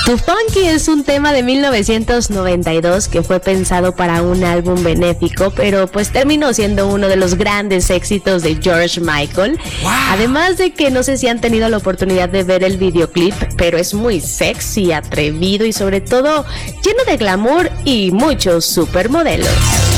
Too Funky es un tema de 1992 que fue pensado para un álbum benéfico, pero pues terminó siendo uno de los grandes éxitos de George Michael. Wow. Además de que no sé si han tenido la oportunidad de ver el videoclip, pero es muy sexy, atrevido y sobre todo lleno de glamour y muchos supermodelos.